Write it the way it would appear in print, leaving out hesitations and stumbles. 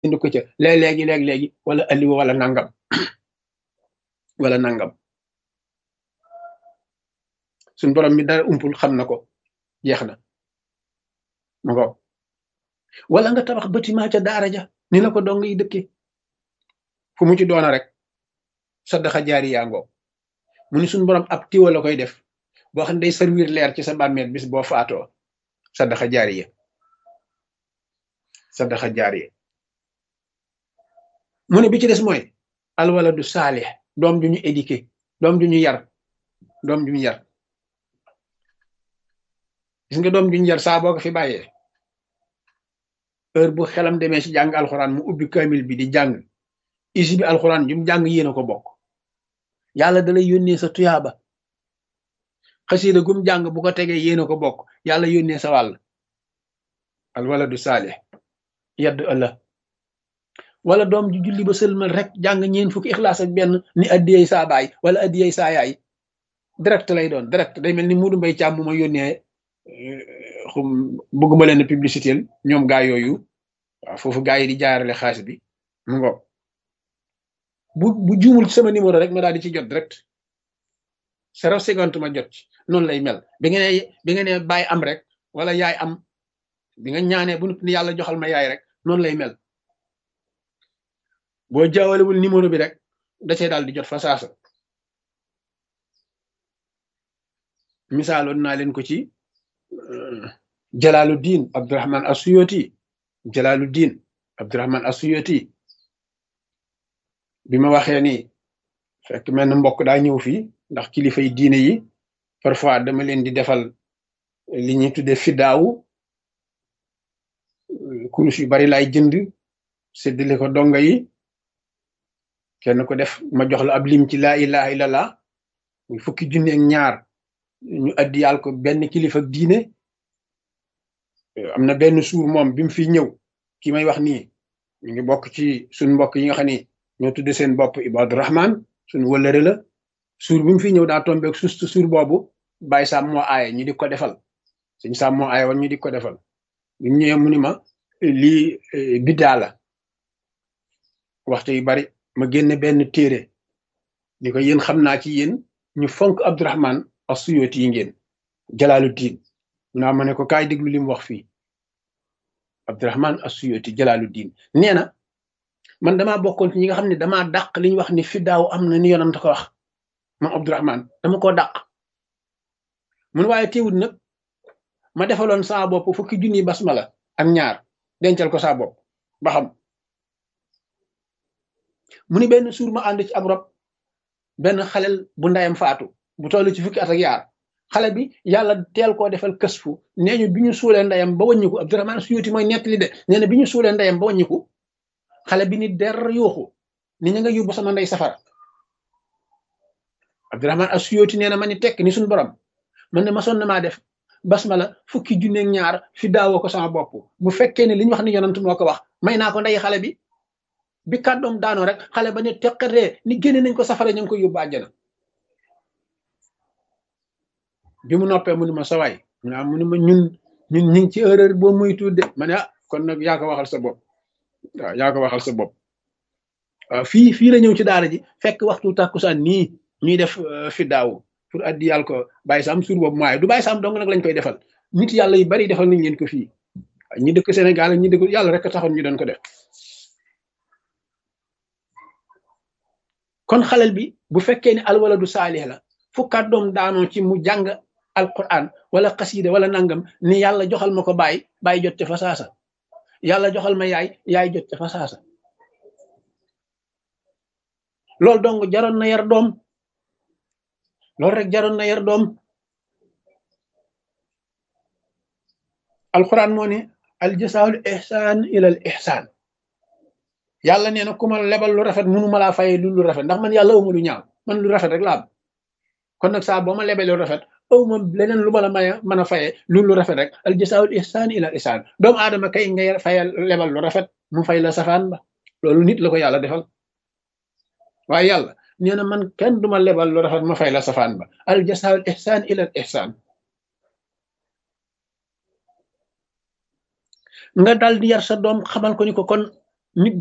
indi ko ca léeg-léegi wala aliwa wala nangam suñ borom mi dara umpul xam na ko jeex na ma ngo wala nga tabax bâtiment ca daara ja ni la ko dong yi dëkke fu mu ci doona rek saddaxa jaari yaa ngoo mu ni suñ borom ab tiwa la koy def boo xam ne day servir leer ci sa bàmmeel bis boo faatoo saddaxa jaariya saddaxa jaariya mu ne bi ci des mooy alwaladu saalih doom ju ñu éduqué doom ju ñu yar doom ju ñu yar gis nga doom ju ñu yar saa boo ko fi bàyyee heure bu xelam demee ci jàng alxuraan mu ubbi kamil bi di jàng isi bi alxuraan jum jàng yéen a ko bokk yàlla da lay yónnee sa tuyaaba xasida gum jàng bu ko tegee yéen a ko bokk yàlla yónnee sa wàll alwaladu saalih yedd ëlla wala doom ju julli ba sëlmal rek jàng ñeen fukki ixlaas ak benn ni addiyey saa baay wala addiyey saa yaay direct lay doon direct day mel ni Muudu Mbay Caam mu ma yónnee xum bëgguma leen publicité ñoom gaa yooyu waaw foofu gaa yi di jaarale xaalis bi mu ngo bu juumul ci sama numéro rek ma daal di ci jot direct 0,50 ma jot ci noonu lay mel bi nga ne baay am rek wala yaay am bi nga ñaanee bu nit ni yàlla joxal ma yaay rek noonu lay mel boo jaawalewul numéro bi rek da cee daal di jot fa saasa misaaloon naa leen ko ci Jalaaluddin Abdurahman Asuyoti Jalaaluddin Abdurahman Asuyoti bi ma waxee ni fekk mel na mbokk daa ñëw fii ndax kilifay diine yi parfois dama leen di defal li ñuy tuddee fiddaawu kurus yu bari laay jënd séddale ko donga yi kenn ko def ma jox la ab lim ci laa ilaha illallah muy fukki junni ak ñaar ñu addiyal ko benn kilifa ak diine am na benn suur moom bi mu fi ñëw ki may wax nii ñu ngi bokk ci suñ mbokk yi nga xam ni ñoo tudde seen bopp Ibadu Rahman suñ wëllëre la suur bi mu fi ñëw daa tombeeg suur boobu Baye Sam moo aaye ñu di ko defal suñ Sam moo aaye woon ñu di ko defal bi mu ñëwee mu ni ma lii biddaa la waxtu yu bari ma génne benn téere ni ko yéen xam naa ci yéen ñu fonk Abdurahman As-Suyuti yi ngeen Jalaaluddin naa ma ne ko kaay déglu li mu wax fii Abdurahman As-Suyuti Jalaaluddin nee na man damaa bokkoon ci ñi nga xam ne damaa dàq li ñu wax ni fiddaaw am na ni yonent ko wax moom Abdurahman dama koo dàq mun waaye teewul nag ma defaloon saa bopp fukki junni basmala ak ñaar dencal ko saa bopp ba xam mu ni benn suur ma ànd ci ab rob benn xalel bu ndayam faatu bu toll ci fukki at ak yaar xale bi yàlla teel koo defal kësfu nee ñu bi ñu suulee ndeyam ba wàññiku Abdurahman Suyuti mooy nettali de nee na bi ñu suulee ndeyam ba wàññiku xale bi ni der yuuxu ni ña nga yóbbu sama ndey safara Abdurahman As-Suyuti nee na ma ni tekk ni suñu borom man ne ma sonn maa def basmala fukki junneeg ñaar fi daawoo ko sama bopp bu fekkee ne li ñu wax ni yonent moo ko wax may naa ko ndey xale bi kàddoom daanoo rek xale ba ne teqatee ni génne nañ ko safara ñu ngi koy yóbbu àjjana bi mu noppee mu ni ma sawaay mu ni ma ñun ñu ngi ci erreur boo muy tudde ma ne kon nag yaa ko waxal sa bopp waaw yaa ko waxal sa bopp waaw fii la ñëw ci daara ji fekk waxtu tàkkusaan nii ñuy def fi daaw pour addi yàlla ko Baye Sam suur boobu maaye du Baye Sam dong nag lañ koy defal nit yàlla yu bari defal nañ leen ko fii ñi dëkk Sénégal ñi dëkk yàlla rek taxoon ñu doon ko def kon xalel bi bu fekkee ne alwaladu saalih la fu kàddoom daanoo ci mu jàng alquran wala xasida wala nangam ni yàlla joxal ma ko baay jot ca fa saasa yàlla joxal ma yaay jot ca fa saasa loolu dong jaroon na yar doom loolu rek jaroon na yar doom alquran moo ne aljasaul ihsan ila al ihsan yàlla nee na ku ma lebal lu rafet mënu ma laa fayee lu rafet ndax man yàlla awma lu ñaaw man lu rafet rek la am kon nag saa boo ma lebee lu rafet awma leneen lu ma la mën a fayee lu rafet rek al jasaa'ul ihsaan ila al ihsaan doomu aadama kay ngay fayal lebal lu rafet mu fay la safaan ba loolu nit la ko yàlla defal waaye yàlla nee na man kenn duma lebal lu rafet ma fay la safaan ba al jasaa'ul ihsaan ila al ihsaan nga dal di yar sa doom xamal ko ni ko kon nit